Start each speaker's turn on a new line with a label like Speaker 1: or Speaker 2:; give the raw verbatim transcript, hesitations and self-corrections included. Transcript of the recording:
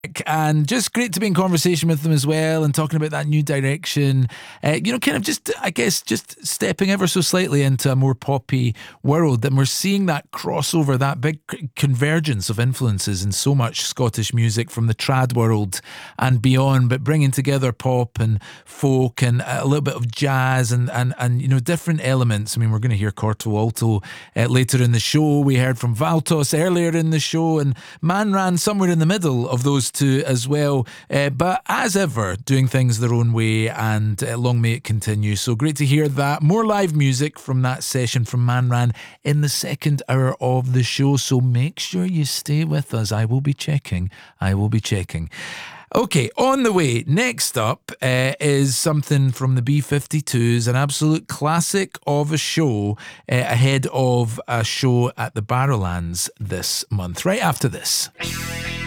Speaker 1: And just great to be in conversation with them as well and talking about that new direction. Uh, you know, kind of just, I guess, just stepping ever so slightly into a more poppy world. And we're seeing that crossover, that big convergence of influences in so much Scottish music from the trad world and beyond, but bringing together pop and folk and a little bit of jazz and, and, and you know, different elements. I mean, we're going to hear Corto Alto uh, later in the show. We heard from Valtos earlier in the show, and Man Ran somewhere in the middle of those two as well, uh, but as ever doing things their own way, and uh, long may it continue. So great to hear that. More live music from that session from Man Ran in the second hour of the show, so make sure you stay with us. I will be checking I will be checking Okay, on the way, next up uh, is something from the B fifty-twos, an absolute classic of a show uh, ahead of a show at the Barrowlands this month, right after this.